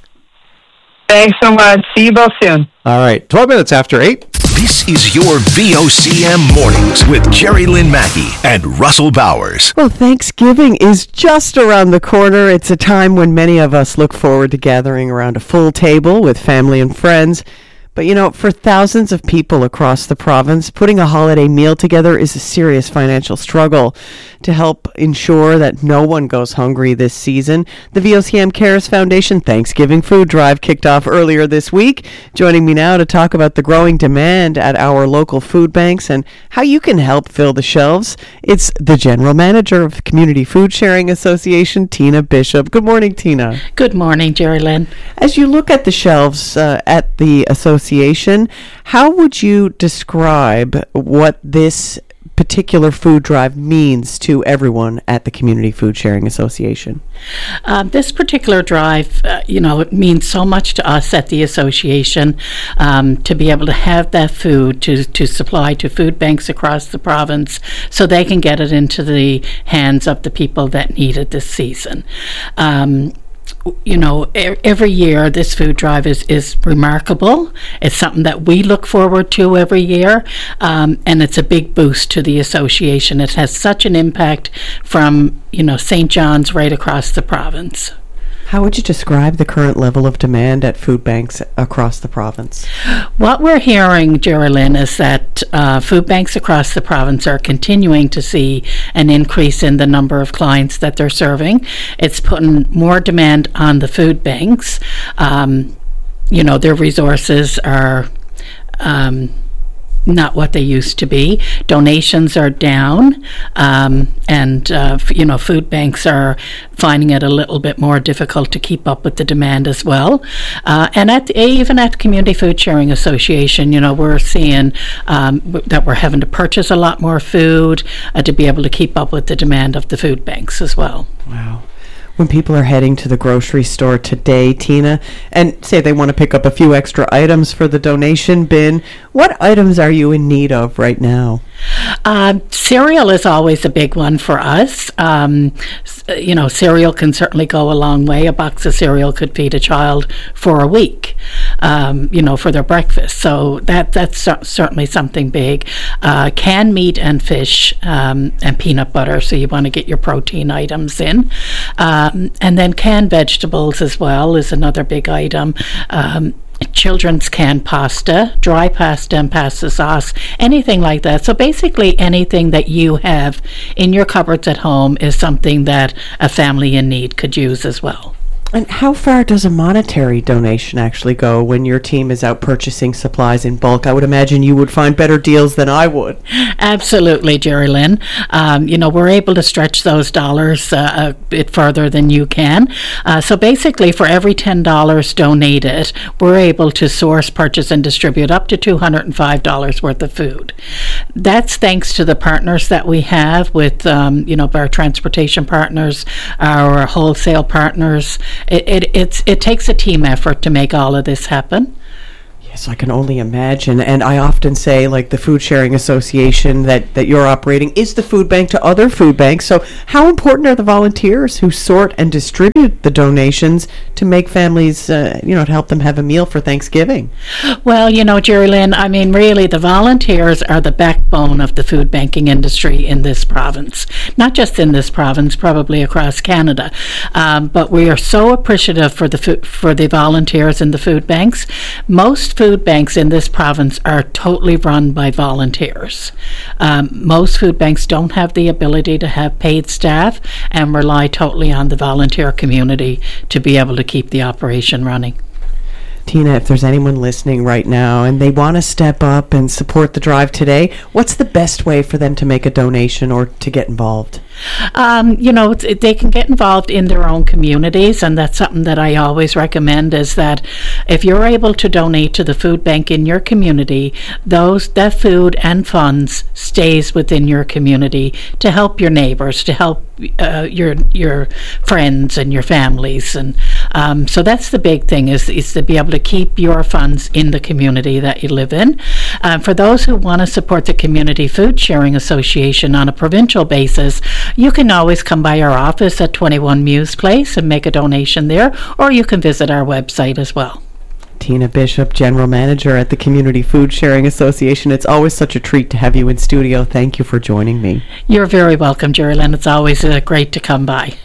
Thanks so much. See you both soon. All right, twelve minutes after eight. This is your V O C M Mornings with Jerry Lynn Mackey and Russell Bowers. Well, Thanksgiving is just around the corner. It's a time when many of us look forward to gathering around a full table with family and friends. But, you know, for thousands of people across the province, putting a holiday meal together is a serious financial struggle. To help ensure that no one goes hungry this season, the V O C M Cares Foundation Thanksgiving Food Drive kicked off earlier this week. Joining me now to talk about the growing demand at our local food banks and how you can help fill the shelves, it's the General Manager of Community Food Sharing Association, Tina Bishop. Good morning, Tina. Good morning, Jerry Lynn. As you look at the shelves uh, at the association, Association, how would you describe what this particular food drive means to everyone at the Community Food Sharing Association? Uh, this particular drive, uh, you know, it means so much to us at the association um, to be able to have that food to, to supply to food banks across the province so they can get it into the hands of the people that need it this season. Um, You know, every year this food drive is, is remarkable. It's something that we look forward to every year, um, and it's a big boost to the association. It has such an impact from, you know, Saint John's right across the province. How would you describe the current level of demand at food banks across the province? What we're hearing, Jerry Lynn, is that uh, food banks across the province are continuing to see an increase in the number of clients that they're serving. It's putting more demand on the food banks. Um, you know, their resources are um, not what they used to be. Donations are down, um, and uh, f- you know, food banks are finding it a little bit more difficult to keep up with the demand as well. Uh, and at the, even at the Community Food Sharing Association, you know, we're seeing um, w- that we're having to purchase a lot more food uh, to be able to keep up with the demand of the food banks as well. Wow. When people are heading to the grocery store today, Tina, and say they want to pick up a few extra items for the donation bin, what items are you in need of right now? Uh, cereal is always a big one for us. Um, you know, cereal can certainly go a long way. A box of cereal could feed a child for a week. um, you know, for their breakfast. So that that's cer- certainly something big. Uh, canned meat and fish um, and peanut butter. So you want to get your protein items in, um, and then canned vegetables as well is another big item. Um, children's canned pasta, dry pasta and pasta sauce, anything like that. So basically anything that you have in your cupboards at home is something that a family in need could use as well. And how far does a monetary donation actually go when your team is out purchasing supplies in bulk? I would imagine you would find better deals than I would. Absolutely, Jerry Lynn. Um, you know, we're able to stretch those dollars uh, a bit further than you can. Uh, so basically, for every ten dollars donated, we're able to source, purchase, and distribute up to two hundred five dollars worth of food. That's thanks to the partners that we have with, um, you know, our transportation partners, our wholesale partners. It, it it's it takes a team effort to make all of this happen. Yes, I can only imagine. And I often say, like the Food Sharing Association that, that you're operating is the food bank to other food banks. So how important are the volunteers who sort and distribute the donations to make families, uh, you know, to help them have a meal for Thanksgiving? Well, you know, Jerry Lynn, I mean, really, the volunteers are the backbone of the food banking industry in this province. Not just in this province, probably across Canada. Um, but we are so appreciative for the fo- for the volunteers in the food banks. Most food banks in this province are totally run by volunteers. Um, most food banks don't have the ability to have paid staff and rely totally on the volunteer community to be able to keep the operation running. Tina, if there's anyone listening right now and they want to step up and support the drive today, what's the best way for them to make a donation or to get involved? Um, you know, they can get involved in their own communities, and that's something that I always recommend, is that if you're able to donate to the food bank in your community, those that food and funds stays within your community to help your neighbors, to help uh, your your friends and your families. And um, so that's the big thing, is, is to be able to keep your funds in the community that you live in. Um, for those who want to support the Community Food Sharing Association on a provincial basis, you can always come by our office at twenty-one Muse Place and make a donation there, or you can visit our website as well. Tina Bishop, General Manager at the Community Food Sharing Association. It's always such a treat to have you in studio. Thank you for joining me. You're very welcome, Jerry Lynn. It's always uh, great to come by.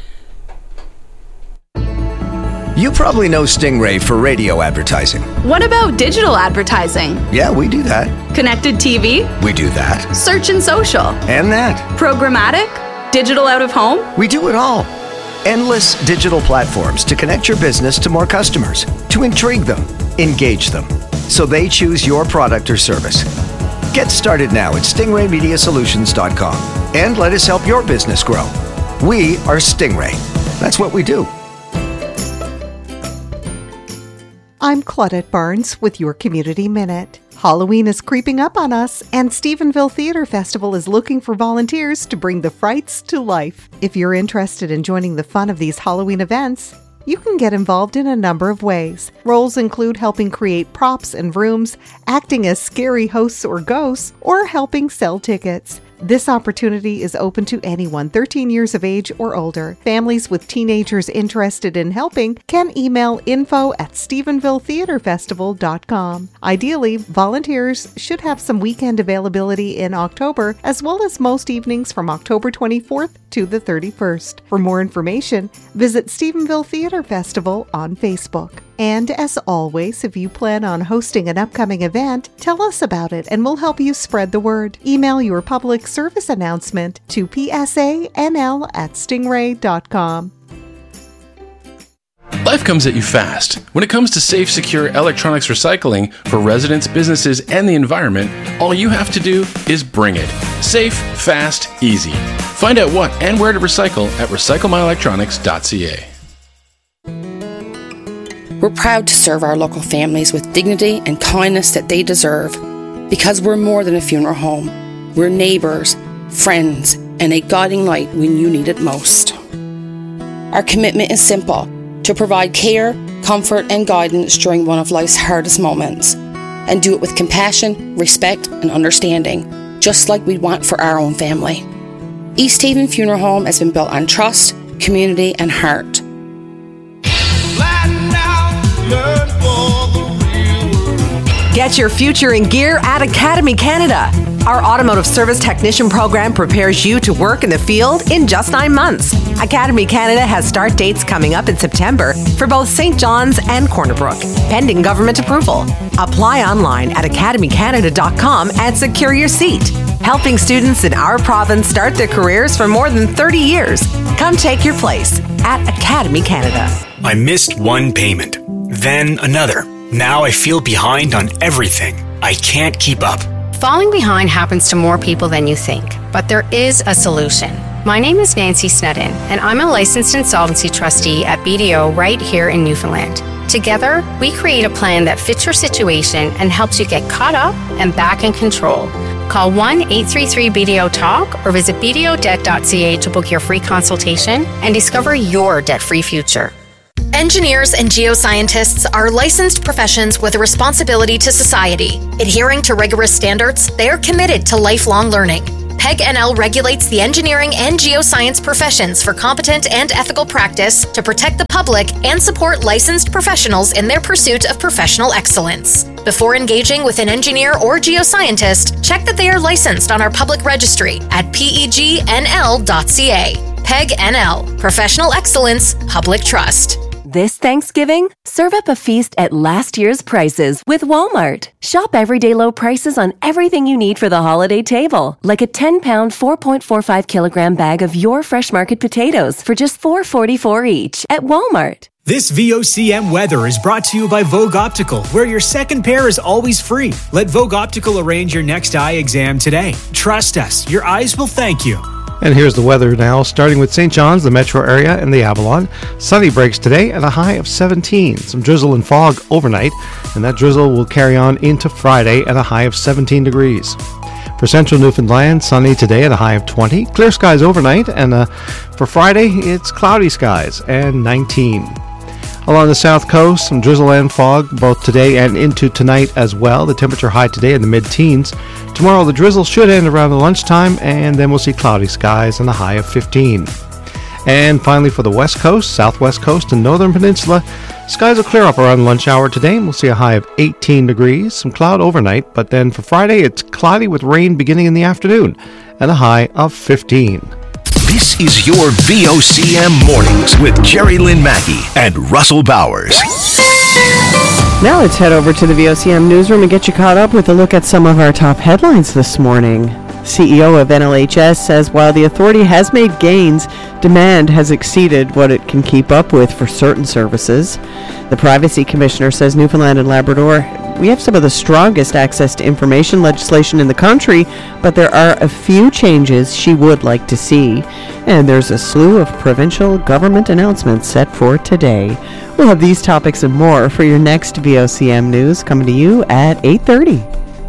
You probably know Stingray for radio advertising. What about digital advertising? Yeah, we do that. Connected T V? We do that. Search and social? And that. Programmatic? Digital out of home? We do it all. Endless digital platforms to connect your business to more customers, to intrigue them, engage them, so they choose your product or service. Get started now at stingray media solutions dot com and let us help your business grow. We are Stingray. That's what we do. I'm Claudette Barnes with your Community Minute. Halloween is creeping up on us, and Stephenville Theatre Festival is looking for volunteers to bring the frights to life. If you're interested in joining the fun of these Halloween events, you can get involved in a number of ways. Roles include helping create props and rooms, acting as scary hosts or ghosts, or helping sell tickets. This opportunity is open to anyone thirteen years of age or older. Families with teenagers interested in helping can email info at stephenville theatre festival dot com. Ideally, volunteers should have some weekend availability in October, as well as most evenings from October twenty-fourth to the thirty-first. For more information, visit Stephenville Theatre Festival on Facebook. And as always, if you plan on hosting an upcoming event, tell us about it and we'll help you spread the word. Email your public service announcement to p s a n l at stingray dot com. Life comes at you fast. When it comes to safe, secure electronics recycling for residents, businesses, and the environment, all you have to do is bring it. Safe, fast, easy. Find out what and where to recycle at recycle my electronics dot c a. We're proud to serve our local families with dignity and kindness that they deserve, because we're more than a funeral home. We're neighbours, friends, and a guiding light when you need it most. Our commitment is simple: to provide care, comfort, and guidance during one of life's hardest moments, and do it with compassion, respect, and understanding, just like we'd want for our own family. East Haven Funeral Home has been built on trust, community, and heart. Learn for the real Get your future in gear at Academy Canada. Our automotive service technician program prepares you to work in the field in just nine months. Academy Canada has start dates coming up in September for both Saint John's and Corner Brook, pending government approval. Apply online at academy canada dot com and secure your seat. Helping students in our province start their careers for more than thirty years. Come take your place at Academy Canada. I missed one payment, then another. Now I feel behind on everything. I can't keep up. Falling behind happens to more people than you think, but there is a solution. My name is Nancy Snedden, and I'm a licensed insolvency trustee at B D O right here in Newfoundland. Together, we create a plan that fits your situation and helps you get caught up and back in control. Call one eight three three B D O TALK or visit b d o debt dot c a to book your free consultation and discover your debt-free future. Engineers and geoscientists are licensed professions with a responsibility to society. Adhering to rigorous standards, they are committed to lifelong learning. P E G N L regulates the engineering and geoscience professions for competent and ethical practice to protect the public and support licensed professionals in their pursuit of professional excellence. Before engaging with an engineer or geoscientist, check that they are licensed on our public registry at p e g n l dot c a. P E G N L, Professional Excellence, Public Trust. This Thanksgiving, serve up a feast at last year's prices with Walmart. Shop everyday low prices on everything you need for the holiday table, like a ten pound, four point four five kilogram bag of your Fresh Market potatoes for just four forty-four each at Walmart. This V O C M weather is brought to you by Vogue Optical, where your second pair is always free. Let Vogue Optical arrange your next eye exam today. Trust us, your eyes will thank you. And here's the weather now, starting with Saint John's, the metro area, and the Avalon. Sunny breaks today at a high of seventeen. Some drizzle and fog overnight, and that drizzle will carry on into Friday at a high of seventeen degrees. For central Newfoundland, sunny today at a high of twenty. Clear skies overnight, and uh, for Friday, it's cloudy skies and nineteen. Along the south coast, some drizzle and fog both today and into tonight as well. The temperature high today in the mid-teens. Tomorrow the drizzle should end around the lunchtime, and then we'll see cloudy skies and a high of fifteen. And finally for the west coast, southwest coast, and northern peninsula, skies will clear up around lunch hour today, and we'll see a high of eighteen degrees. Some cloud overnight, but then for Friday it's cloudy with rain beginning in the afternoon and a high of fifteen. This is your V O C M Mornings with Jerry Lynn Mackey and Russell Bowers. Now let's head over to the V O C M newsroom and get you caught up with a look at some of our top headlines this morning. C E O of N L H S says while the authority has made gains, demand has exceeded what it can keep up with for certain services. The Privacy Commissioner says Newfoundland and Labrador, we have some of the strongest access to information legislation in the country, but there are a few changes she would like to see. And there's a slew of provincial government announcements set for today. We'll have these topics and more for your next V O C M News coming to you at eight thirty.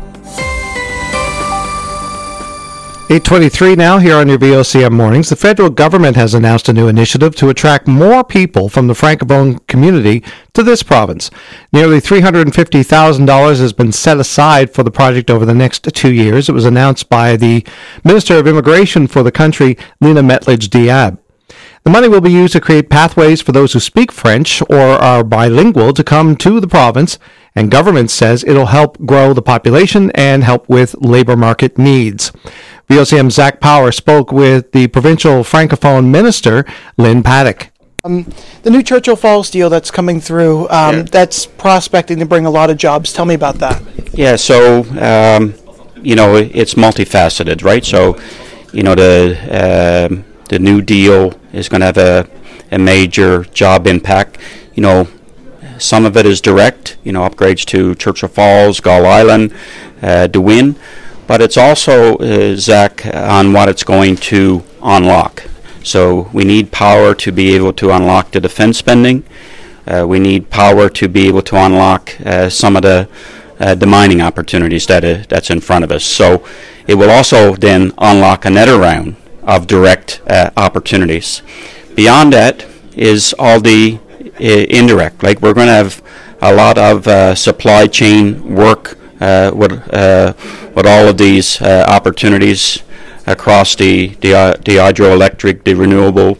eight twenty-three now here on your V O C M Mornings. The federal government has announced a new initiative to attract more people from the Francophone community to this province. Nearly three hundred fifty thousand dollars has been set aside for the project over the next two years. It was announced by the Minister of Immigration for the country, Lena Metledge-Diab. The money will be used to create pathways for those who speak French or are bilingual to come to the province, and government says it'll help grow the population and help with labor market needs. V O C M's Zach Power spoke with the provincial Francophone minister, Lynn Paddock. Um, the new Churchill Falls deal that's coming through, um, yeah. that's prospecting to bring a lot of jobs. Tell me about that. Yeah, so, um, you know, it's multifaceted, right? So, you know, the uh, the new deal is going to have a, a major job impact. You know, some of it is direct, you know, upgrades to Churchill Falls, Gull Island, uh, DeWin. But it's also, uh, Zach, on what it's going to unlock. So we need power to be able to unlock the defense spending. Uh, we need power to be able to unlock uh, some of the uh, the mining opportunities that uh, that's in front of us. So it will also then unlock another round of direct uh, opportunities. Beyond that is all the uh, indirect. Like we're going to have a lot of uh, supply chain work Uh, with uh, with all of these uh, opportunities across the the, uh, the hydroelectric, the renewable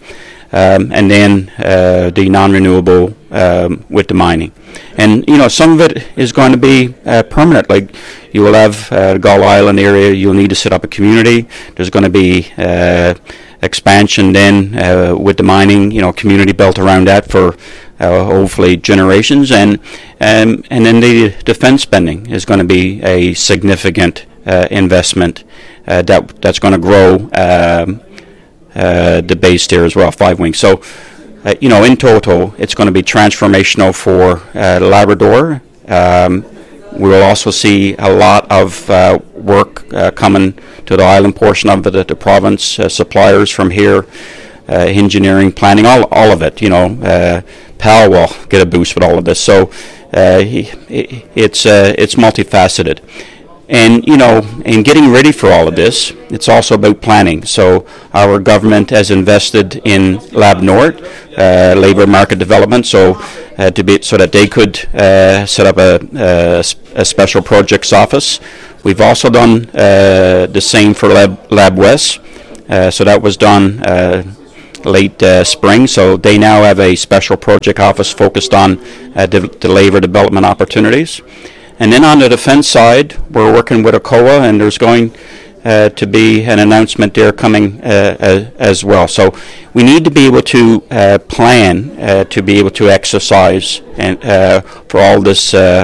um, and then uh, the non-renewable um, with the mining. And, you know, some of it is going to be uh, permanent. Like, you will have uh, Gull Island area, you'll need to set up a community. There's going to be uh, expansion then uh, with the mining, you know, community built around that for uh, hopefully generations. And, um, and then the defense spending is going to be a significant uh, investment uh, that that's going to grow um, uh, the base there as well, Five Wings. So, Uh, you know, in total, it's going to be transformational for uh, Labrador. Um, we will also see a lot of uh, work uh, coming to the island portion of the, the province, uh, suppliers from here, uh, engineering, planning, all all of it. You know, uh, P A L will get a boost with all of this. So uh, it, it's uh, it's multifaceted. And, you know, in getting ready for all of this, it's also about planning. So our government has invested in Lab North, uh, labor market development, so uh, to be so that they could uh, set up a, a, a special projects office. We've also done uh, the same for Lab, Lab West. Uh, so that was done uh, late uh, spring. So they now have a special project office focused on uh, the, the labor development opportunities. And then on the defense side, we're working with A C O A, and there's going uh, to be an announcement there coming uh, uh, as well. So we need to be able to uh, plan uh, to be able to exercise and uh, for all this uh,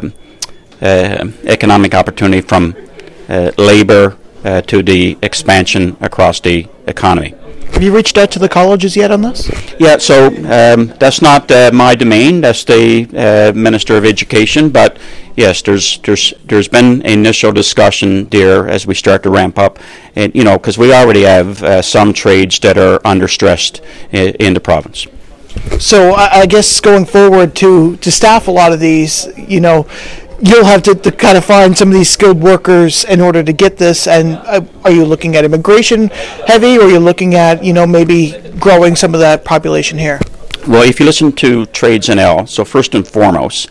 uh, economic opportunity from uh, labor uh, to the expansion across the economy. Have you reached out to the colleges yet on this? Yeah, so um, that's not uh, my domain. That's the uh, Minister of Education. But yes, there's there's there's been initial discussion there as we start to ramp up, and you know, because we already have uh, some trades that are under stressed in, in the province. So I, I guess going forward to to staff a lot of these, you know, you'll have to, to kind of find some of these skilled workers in order to get this. And uh, are you looking at immigration heavy, or are you looking at, you know, maybe growing some of that population here? Well, if you listen to Trades N L, so first and foremost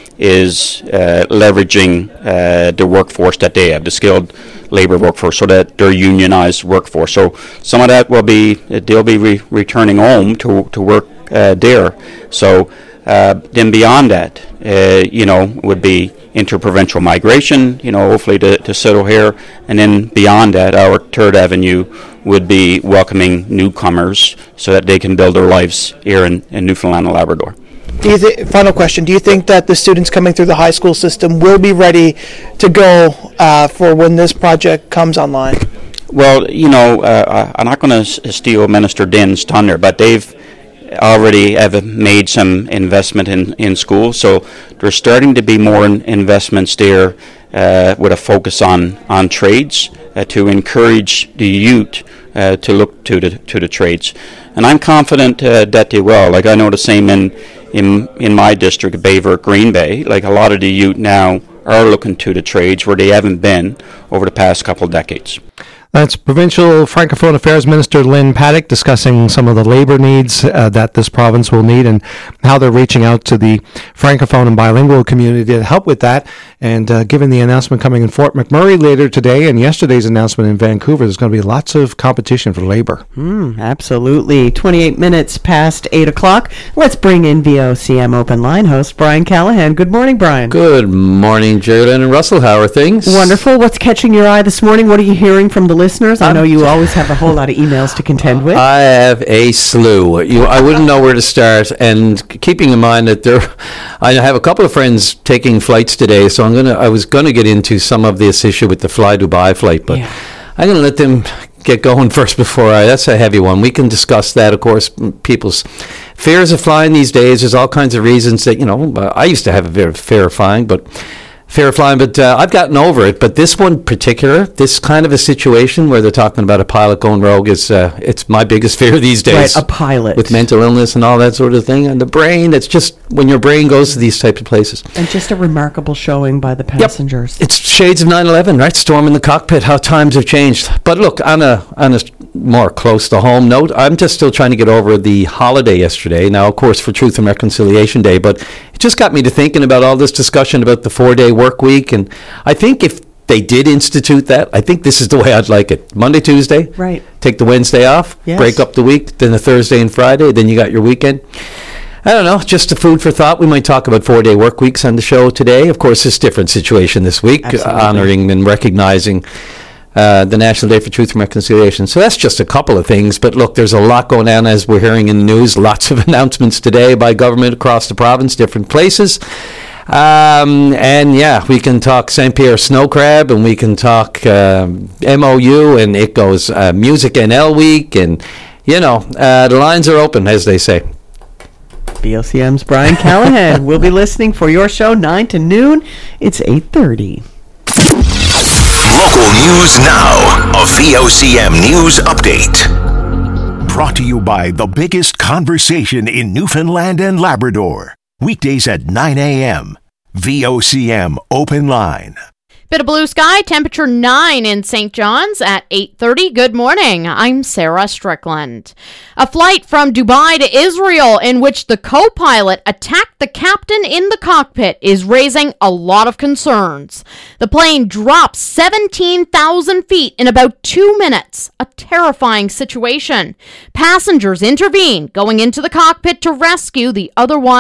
is uh, leveraging uh, the workforce that they have, the skilled labor workforce, so that they're unionized workforce. So some of that will be, they'll be re- returning home to, to work uh, there. So Uh, then beyond that, uh, you know, would be interprovincial migration, you know, hopefully to, to settle here. And then beyond that, our third avenue would be welcoming newcomers so that they can build their lives here in, in Newfoundland and Labrador. Do you th- final question, do you think that the students coming through the high school system will be ready to go uh, for when this project comes online? Well, you know, uh, I'm not going to steal Minister Din's thunder, but they've already have made some investment in, in schools, so there's starting to be more in investments there uh, with a focus on, on trades uh, to encourage the youth uh, to look to the to the trades. And I'm confident uh, that they will. Like, I know the same in, in, in my district, Bayvert, Green Bay. Like, a lot of the youth now are looking to the trades where they haven't been over the past couple of decades. That's Provincial Francophone Affairs Minister Lynn Paddock discussing some of the labor needs uh, that this province will need and how they're reaching out to the Francophone and bilingual community to help with that. And uh, given the announcement coming in Fort McMurray later today and yesterday's announcement in Vancouver, there's going to be lots of competition for labor. Mm, absolutely. twenty-eight minutes past eight o'clock. Let's bring in V O C M Open Line host Brian Callahan. Good morning, Brian. Good morning, Geraldine and Russell. How are things? Wonderful. What's catching your eye this morning? What are you hearing from the listeners? I know you always have a whole lot of emails to contend with. I have a slew. You, I wouldn't know where to start. And keeping in mind that there, I have a couple of friends taking flights today, so I'm gonna. I was gonna get into some of this issue with the Fly Dubai flight, but yeah. I'm gonna let them get going first before I. That's a heavy one. We can discuss that, of course. People's fears of flying these days. There's all kinds of reasons that you know. I used to have a very fear of flying, but. Fair flying, but uh, I've gotten over it. But this one particular, this kind of a situation where they're talking about a pilot going rogue is uh, it's my biggest fear these days. Right, a pilot. With mental illness and all that sort of thing. And the brain, it's just when your brain goes to these types of places. And just a remarkable showing by the passengers. Yep. It's shades of nine eleven, right? Storm in the cockpit, how times have changed. But look, on a, on a more close to home note, I'm just still trying to get over the holiday yesterday. Now, of course, for Truth and Reconciliation Day, but it just got me to thinking about all this discussion about the four-day work week, and I think if they did institute that. I think this is the way I'd like it. Monday, Tuesday. Right. Take the Wednesday off. Yes. Break up the week. Then the Thursday and Friday. Then you got your weekend. I don't know, just a food for thought. We might talk about four-day work weeks on the show today. Of course, it's a different situation this week, Absolutely. honoring and recognizing uh, the National Day for Truth and Reconciliation. So that's just a couple of things. But look, there's a lot going on, as we're hearing in the news. Lots of announcements today by government across the province, different places. Um, and yeah, we can talk Saint Pierre Snow Crab, and we can talk um, M O U, and it goes uh, Music N L Week, and, you know, uh, the lines are open, as they say. V O C M's Brian Callahan will be listening for your show nine to noon. It's eight thirty. Local news now. A V O C M News Update. Brought to you by the biggest conversation in Newfoundland and Labrador. Weekdays at nine a.m. V O C M Open Line. Bit of blue sky, temperature nine in Saint John's at eight thirty. Good morning. I'm Sarah Strickland. A flight from Dubai to Israel in which the co-pilot attacked the captain in the cockpit is raising a lot of concerns. The plane dropped seventeen thousand feet in about two minutes. A terrifying situation. Passengers intervened, going into the cockpit to rescue the otherwise